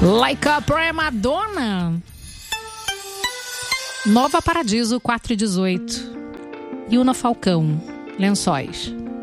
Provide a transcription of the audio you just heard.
Like a Prima Donna. Nova Paradiso 4 e 18. Yuna Falcão, Lençóis.